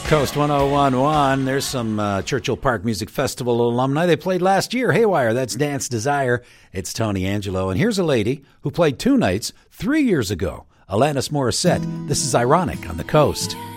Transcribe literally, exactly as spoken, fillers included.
Coast one oh one point one. There's some uh, Churchill Park Music Festival alumni. They played last year. Haywire, that's Dance Desire. It's Tony Angelo. And here's a lady who played two nights three years ago. Alanis Morissette. This is Ironic on the Coast.